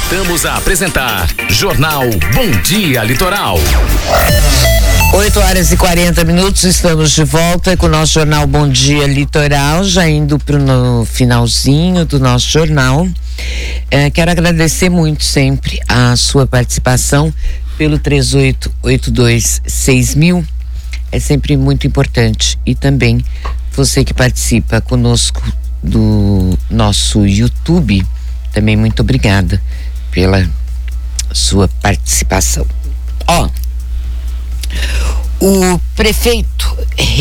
Voltamos a apresentar Jornal Bom Dia Litoral. 8h40, estamos de volta com o nosso Jornal Bom Dia Litoral, já indo no finalzinho do nosso jornal. Quero agradecer muito sempre a sua participação pelo 38826000, é sempre muito importante, e também você que participa conosco do nosso YouTube, também muito obrigada pela sua participação. O prefeito